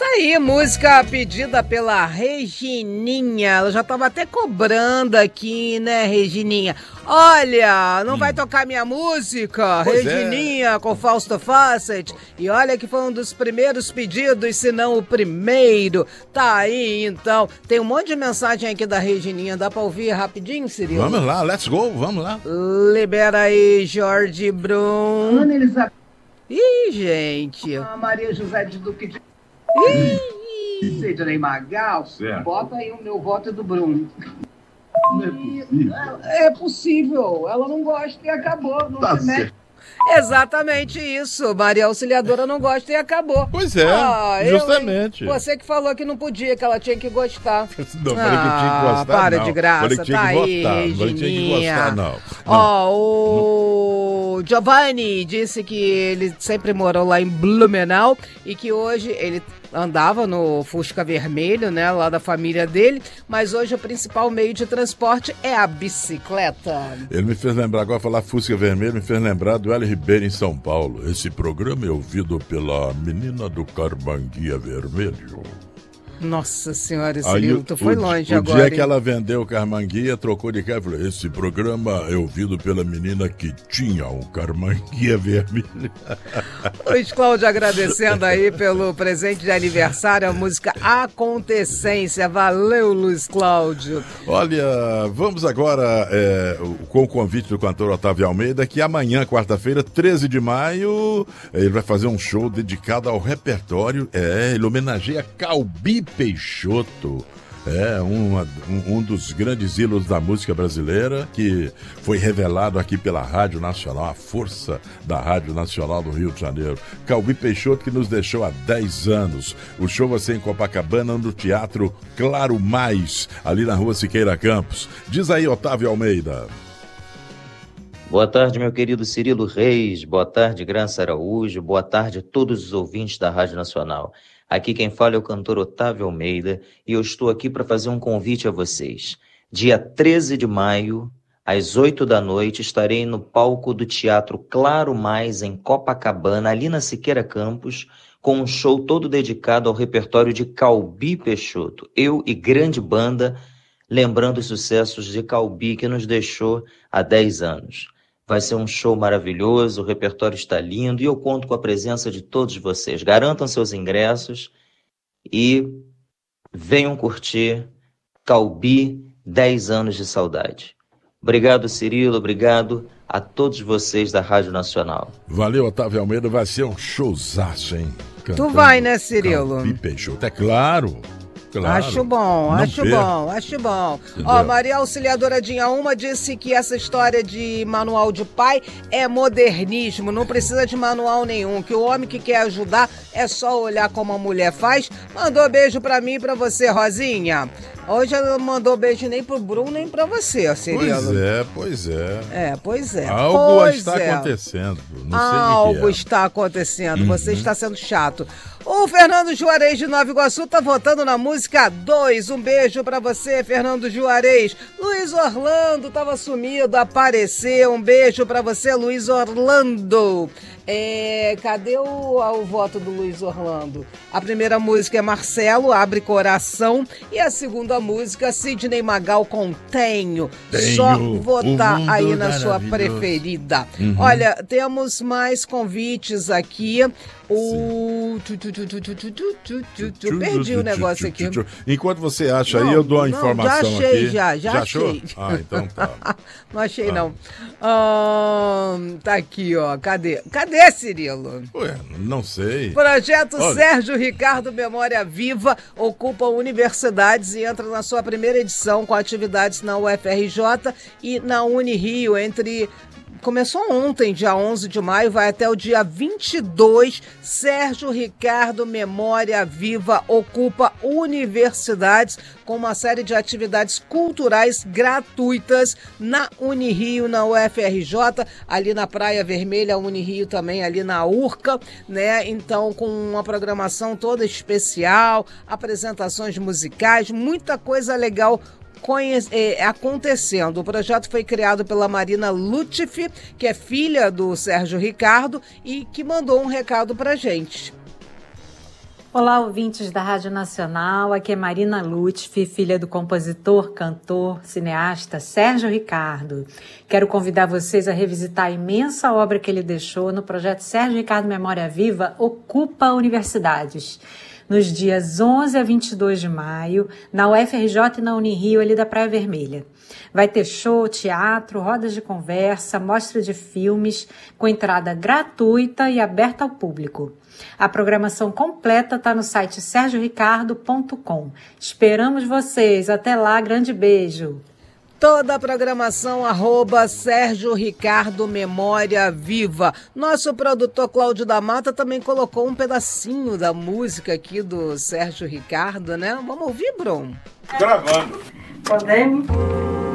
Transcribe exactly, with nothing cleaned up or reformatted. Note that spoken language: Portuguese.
Aí, música pedida pela Regininha. Ela já tava até cobrando aqui, né, Regininha? Olha, não hum. vai tocar minha música, pois Regininha, é. com Fausto Fawcett. E olha que foi um dos primeiros pedidos, se não o primeiro. Tá aí, então. Tem um monte de mensagem aqui da Regininha. Dá pra ouvir rapidinho, Cirilo? Vamos lá, let's go, vamos lá. Libera aí, Jorge Brum. Ana Elizabeth. Ih, gente. A Maria José de Duque de... Ih! Sidney Magal, certo. Bota aí o meu voto do Bruno. Não é possível. É possível. Ela não gosta e acabou. Não tá se mete. Exatamente isso. Maria Auxiliadora não gosta e acabou. Pois é, ah, justamente. Eu, você que falou que não podia, que ela tinha que gostar. Não, falei ah, que tinha que gostar, para não. de graça, falei que tinha tá que aí, votar. Falei que tinha que gostar, não. Ó, oh, o Giovanni disse que ele sempre morou lá em Blumenau e que hoje ele andava no Fusca Vermelho, né, lá da família dele, mas hoje o principal meio de transporte é a bicicleta. Ele me fez lembrar, agora falar Fusca Vermelho, me fez lembrar do Hélio Ribeiro em São Paulo. Esse programa é ouvido pela menina do Carmanguia Vermelho. Nossa senhora, Cirilo, tu foi o, longe o agora. O dia hein? que ela vendeu o Carmanguia, trocou de cara e falou, esse programa é ouvido pela menina que tinha um Carmanguia vermelho. Luiz Cláudio agradecendo aí pelo presente de aniversário, a música Acontecência. Valeu, Luiz Cláudio. Olha, vamos agora é, com o convite do cantor Otávio Almeida, que amanhã, quarta-feira, treze de maio, ele vai fazer um show dedicado ao repertório, é, ele homenageia Calbi Peixoto, é uma, um, um dos grandes ídolos da música brasileira, que foi revelado aqui pela Rádio Nacional, a força da Rádio Nacional do Rio de Janeiro. Calbi Peixoto, que nos deixou há dez anos. O show vai ser em Copacabana, no Teatro Claro Mais, ali na Rua Siqueira Campos. Diz aí, Otávio Almeida. Boa tarde, meu querido Cirilo Reis, boa tarde, Graça Araújo, boa tarde a todos os ouvintes da Rádio Nacional. Aqui quem fala é o cantor Otávio Almeida e eu estou aqui para fazer um convite a vocês. Dia treze de maio, às oito da noite, estarei no palco do Teatro Claro Mais, em Copacabana, ali na Siqueira Campos, com um show todo dedicado ao repertório de Calbi Peixoto. Eu e grande banda, lembrando os sucessos de Calbi, que nos deixou há dez anos. Vai ser um show maravilhoso, o repertório está lindo e eu conto com a presença de todos vocês. Garantam seus ingressos e venham curtir Calbi, dez anos de saudade. Obrigado, Cirilo, obrigado a todos vocês da Rádio Nacional. Valeu, Otávio Almeida, vai ser um showzaço, hein? Cantando tu vai, né, Cirilo? Calbi Peixoto, é claro. Claro. Acho bom, Não acho perca. bom, acho bom. Ó, Maria Auxiliadora Dinha Uma disse que essa história de manual de pai é modernismo, não precisa de manual nenhum, que o homem que quer ajudar é só olhar como a mulher faz. Mandou beijo pra mim e pra você, Rosinha. Hoje ela não mandou beijo nem pro Bruno, nem pra você, Cirilo. Pois é, pois é. É, pois é. Algo pois está é. acontecendo, não sei Algo o que é. está acontecendo, Uhum. Você está sendo chato. O Fernando Juarez de Nova Iguaçu tá votando na música dois. Um beijo pra você, Fernando Juarez. Luiz Orlando tava sumido, apareceu. Um beijo pra você, Luiz Orlando. É, cadê o, o voto do Luiz Orlando? A primeira música é Marcelo, Abre Coração. E a segunda música, Sidney Magal com Tenho. Tenho Só votar aí na sua maravilhoso. preferida. Uhum. Olha, temos mais convites aqui. O... Tu, tu, tu, tu, tu, tu, tu, tu, tu. Perdi o negócio aqui. Enquanto você acha Não, aí, eu dou a não, informação já achei, aqui. Já, já, já achou? achei. Ah, então tá. Não achei, Ah. não. Ahn, tá aqui, ó. Cadê? Cadê, Cirilo? Ué, não sei. Projeto Olha. Sérgio Ricardo Memória Viva ocupa universidades e entra na sua primeira edição com atividades na U F R J e na Unirio entre... Começou ontem, dia onze de maio, vai até o dia vinte e dois. Sérgio Ricardo Memória Viva ocupa universidades com uma série de atividades culturais gratuitas na Unirio, na U F R J, ali na Praia Vermelha, Unirio também, ali na Urca, né? Então, com uma programação toda especial, apresentações musicais, muita coisa legal Conhe- é, acontecendo. O projeto foi criado pela Marina Lutfi, que é filha do Sérgio Ricardo e que mandou um recado pra gente. Olá, ouvintes da Rádio Nacional, aqui é Marina Lutfi, filha do compositor, cantor, cineasta Sérgio Ricardo. Quero convidar vocês a revisitar a imensa obra que ele deixou no projeto Sérgio Ricardo Memória Viva Ocupa Universidades. Nos dias onze a vinte e dois de maio, na U F R J e na Unirio, ali da Praia Vermelha. Vai ter show, teatro, rodas de conversa, mostra de filmes, com entrada gratuita e aberta ao público. A programação completa está no site sergio ricardo ponto com. Esperamos vocês. Até lá, grande beijo. Toda a programação, arroba Sérgio Ricardo Memória Viva. Nosso produtor Cláudio da Mata também colocou um pedacinho da música aqui do Sérgio Ricardo, né? Vamos ouvir, Brum? Gravando. Podemos?